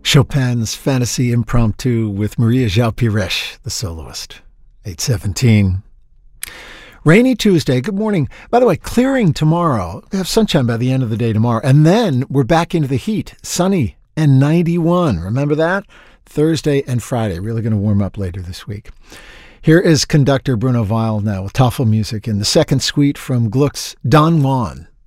Chopin's Fantasy Impromptu with Maria João Pires, the soloist. 8:17. Rainy Tuesday. Good morning. By the way, clearing tomorrow. We have sunshine by the end of the day tomorrow. And then we're back into the heat. Sunny and 91. Remember that? Thursday and Friday. Really going to warm up later this week. Here is conductor Bruno Weil now with Toffel music in the second suite from Gluck's Don Juan.